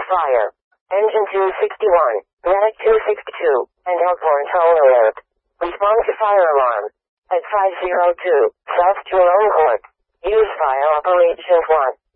fire. Engine 261, Rennick 262, and Elkhorn tone alert. Respond to fire alarm. At 502, South Jerome Court. Use fire operations 1.